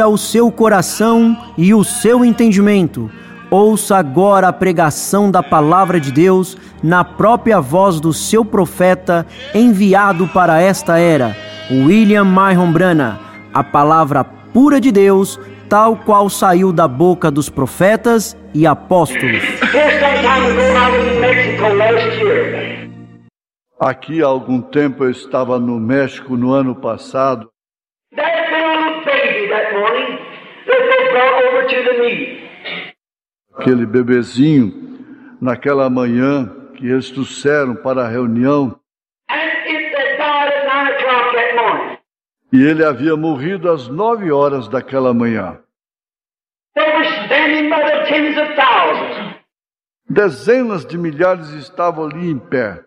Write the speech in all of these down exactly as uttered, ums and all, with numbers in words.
o seu coração e o seu entendimento. Ouça agora a pregação da Palavra de Deus na própria voz do seu profeta enviado para esta era, William Myron Branham, a palavra pura de Deus, tal qual saiu da boca dos profetas e apóstolos. Aqui há algum tempo eu estava no México no ano passado. Aquele bebezinho, naquela manhã que eles trouxeram para a reunião, e ele havia morrido às nove horas daquela manhã. Dezenas de milhares estavam ali em pé.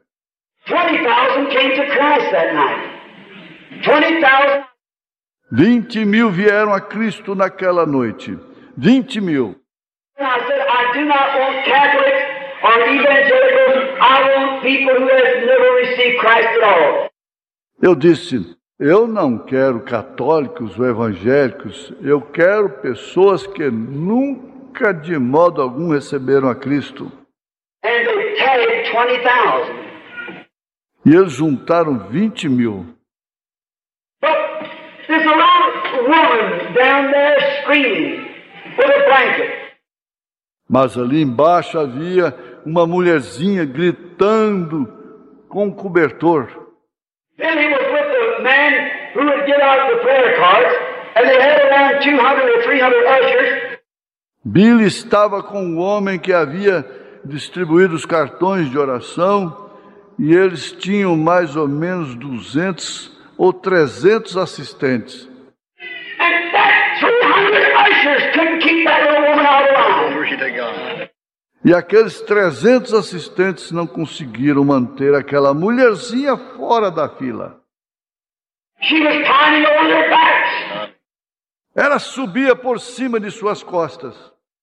Vinte mil vieram a Cristo naquela noite. Vinte mil. I said, I do not want Catholics or evangelicals. I want people who have never received Christ at all. Eu disse, eu não quero católicos ou evangélicos. Eu quero pessoas que nunca de modo algum receberam a Cristo. And they tagged twenty thousand. E eles juntaram vinte mil. But there's a little woman down there screaming with a blanket. Mas ali embaixo havia uma mulherzinha gritando com um cobertor. Then he was with the man who would get out the prayer cards, and they had around two hundred or three hundred ushers. Billy estava com o homem que havia distribuído os cartões de oração, e eles tinham mais ou menos duzentos ou trezentos assistentes. And that three hundred ushers couldn't keep that little woman out of line. E aqueles trezentos assistentes não conseguiram manter aquela mulherzinha fora da fila. She was climbing over their backs. Ela subia por cima de suas costas.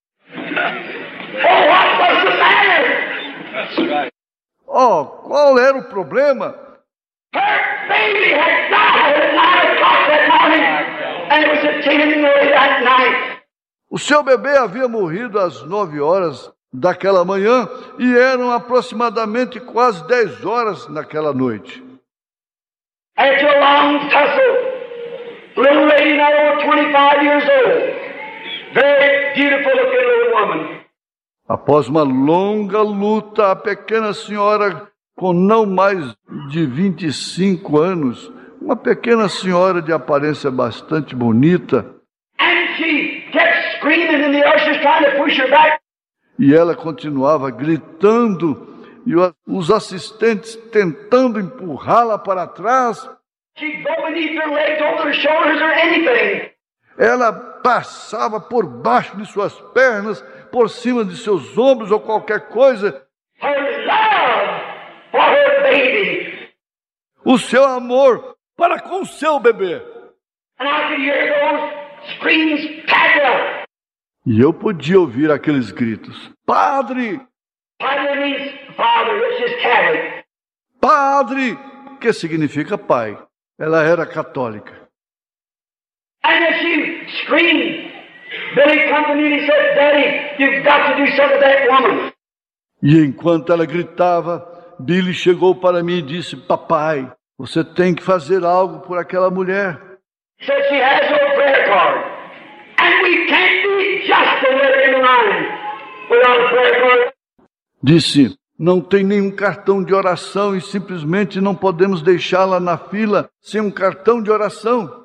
Oh, what was the matter? Oh, qual era o problema? Her baby had died at nine o'clock that morning, and it was at ten in the morning that night. O seu bebê havia morrido às nove horas daquela manhã e eram aproximadamente quase dez horas naquela noite. After a long tussle, little lady not over twenty-five years old, very beautiful looking little woman. Após uma longa luta, a pequena senhora com não mais de vinte e cinco anos, uma pequena senhora de aparência bastante bonita, And she kept screaming and the ushers trying to push her back. e ela continuava gritando, e os assistentes tentando empurrá-la para trás. She'd go beneath her legs, over her shoulders or anything. Ela passava por baixo de suas pernas, por cima de seus ombros ou qualquer coisa. Her love for her baby. O seu amor para com o seu bebê. And I could hear those screams pack up. E eu podia ouvir aqueles gritos. Padre! Padre means father, which is Catholic. Padre! Que significa pai. Ela era católica. And as she screamed, Billy come to me and he said, Daddy, you've got to do something with that woman. E enquanto ela gritava, Billy chegou para mim e disse, papai, você tem que fazer algo por aquela mulher. He said she has no prayer card. And we can't be just to let her in line without a prayer card. Disse, não tem nenhum cartão de oração e simplesmente não podemos deixá-la na fila sem um cartão de oração.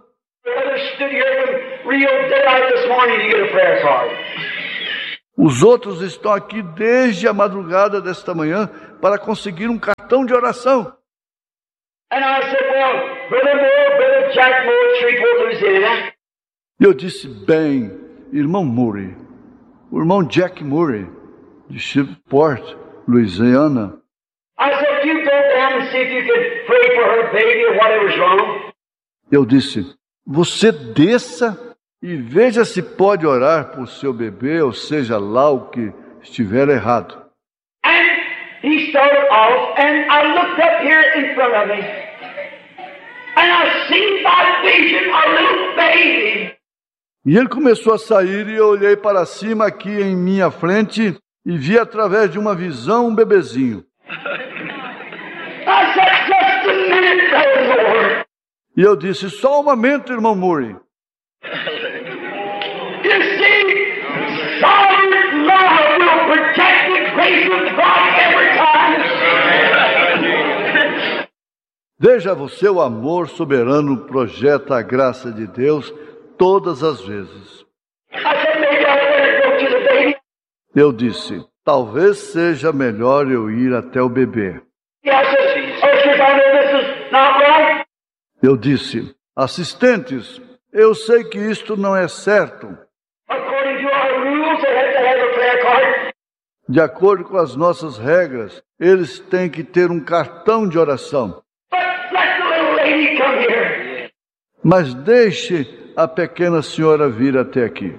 Os outros estão aqui desde a madrugada desta manhã para conseguir um cartão de oração. E eu disse, bem, irmão Murray, o irmão Jack Murray, de Shreveport, Louisiana. Eu disse, você desça e veja se pode orar por seu bebê, ou seja lá o que estiver errado. And he started off, and I looked up here in front of me, and I seen by vision a little baby. E ele começou a sair e eu olhei para cima aqui em minha frente e vi através de uma visão um bebezinho. I said, just a minute, brother Lord. E eu disse, só um momento, irmão Murray. You see, sovereign love will protect the grace of God every time. Veja você, o amor soberano projeta a graça de Deus todas as vezes. I said, maybe I better go to the baby. Eu disse, talvez seja melhor eu ir até o bebê. Yeah, I said, ushers, I know this is not right. Eu disse, assistentes, eu sei que isto não é certo. According to our rules, they have to have a prayer card. De acordo com as nossas regras, eles têm que ter um cartão de oração. But let the little lady come here. Mas deixe a pequena senhora vir até aqui.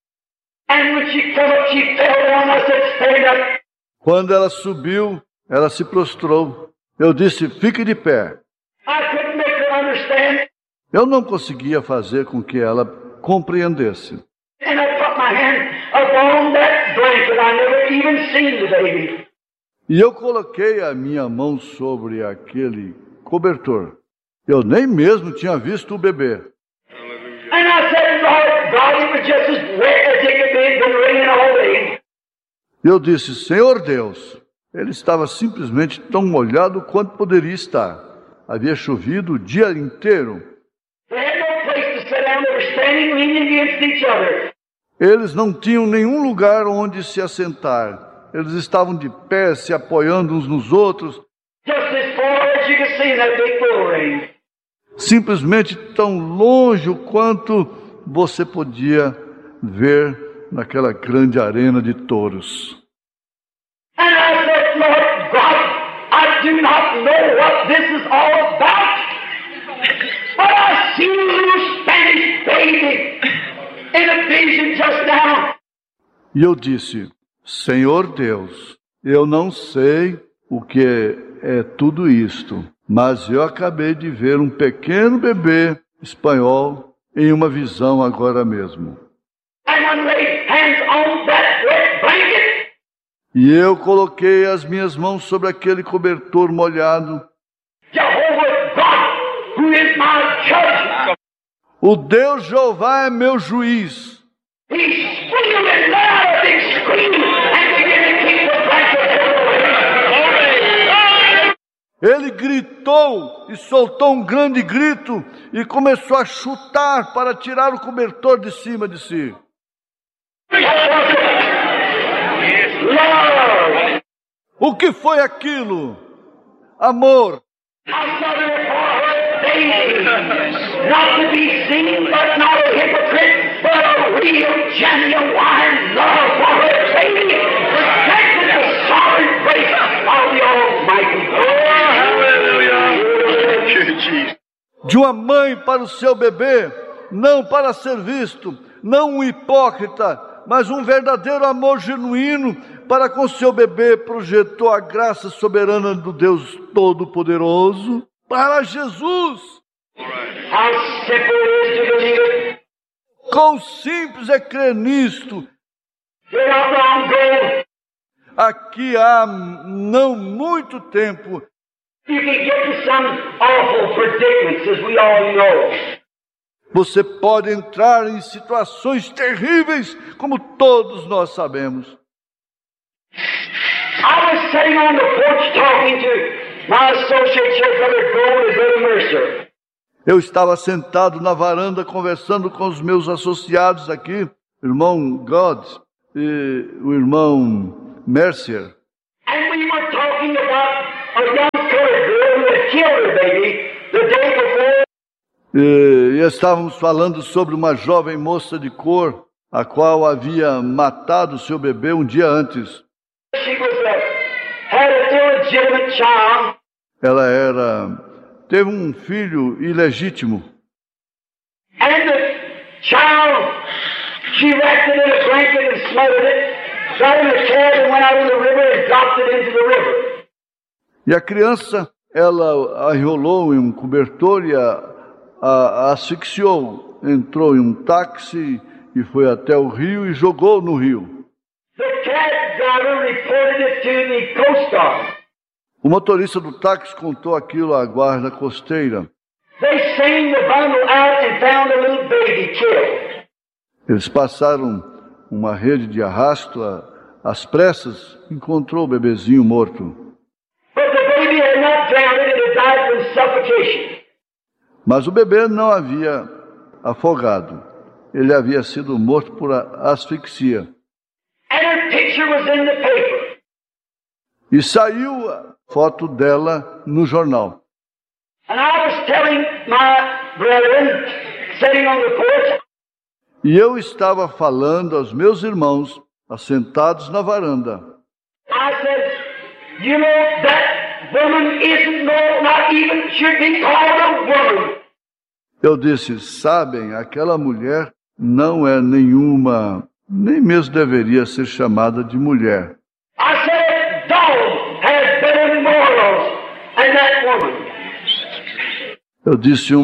And when she came up, she fell down. I said, stand up. Quando ela subiu, ela se prostrou. Eu disse, fique de pé. I couldn't make her understand. Eu não conseguia fazer com que ela compreendesse. And I put my hand upon that blanket. I never even seen the baby. E eu coloquei a minha mão sobre aquele cobertor. Eu nem mesmo tinha visto o bebê. And I said, Lord God, it was just as wet as it could be, been raining all day. Eu disse, Senhor Deus, ele estava simplesmente tão molhado quanto poderia estar. Havia chovido o dia inteiro. They had no place to sit down. They were standing leaning against each other. Eles não tinham nenhum lugar onde se assentar. Eles estavam de pé, se apoiando uns nos outros, Just as far as you could see in that big bull ring. simplesmente tão longe quanto você podia ver naquela grande arena de touros. And I said, Lord God, I do not know what this is all about. But I see a little Spanish baby in a vision just now. E eu disse, Senhor Deus, eu não sei o que é tudo isto, mas eu acabei de ver um pequeno bebê espanhol em uma visão agora mesmo. And I laid hands on that wet blanket. E eu coloquei as minhas mãos sobre aquele cobertor molhado. Jehovah God, who is my judge, O Deus Jeová é meu juiz. he screamed and let out a big scream and began to keep the blanket away. Ele gritou e soltou um grande grito e começou a chutar para tirar o cobertor de cima de si. Love. O que foi aquilo? Amor. I saw her for her baby, not to be seen, but not a hypocrite, but a real, genuine love for her baby, protected the sovereign grace of the Almighty God. Hallelujah. De uma mãe para o seu bebê, não para ser visto, não um hipócrita, mas um verdadeiro amor genuíno para com seu bebê, projetou a graça soberana do Deus Todo-Poderoso para Jesus. How simple it is to believe it. Quão simples é crer nisto. You're not long ago. Aqui há não muito tempo, You can get to some awful predicaments, as we all know. você pode entrar em situações terríveis, como todos nós sabemos. I was sitting on the porch talking to my associate church brother Gold and brother Mercer. Eu estava sentado na varanda conversando com os meus associados aqui, o irmão God e o irmão Mercer. And we were talking about a young colored girl who had killed her baby the day before. E, e estávamos falando sobre uma jovem moça de cor, a qual havia matado seu bebê um dia antes. She was a, had an illegitimate child. Ela era teve um filho ilegítimo. And the child, she wrapped it in a blanket and smothered it, got in a cab and went out in the river and dropped it into the river. E a criança, ela a enrolou em um cobertor e a, a, a asfixiou. Entrou em um táxi e foi até o rio e jogou no rio. The cab driver reported it to the Coast Guard. O motorista do táxi contou aquilo à guarda costeira. They seen the bundle out and found a little baby killed. Eles passaram uma rede de arrasto às pressas, encontrou o bebezinho morto. But the baby had not drowned, it had died from suffocation. Mas o bebê não havia afogado. Ele havia sido morto por asfixia. And her picture was in the paper. E saiu a foto dela no jornal. And I was telling my brethren, sitting on the porch, E eu estava falando aos meus irmãos, assentados na varanda. I said, you know, that woman isn't, no, not even, should be called a woman. Eu disse, sabem, aquela mulher não é nenhuma, nem mesmo deveria ser chamada de mulher. I said, dog has better morals than that woman. Eu disse,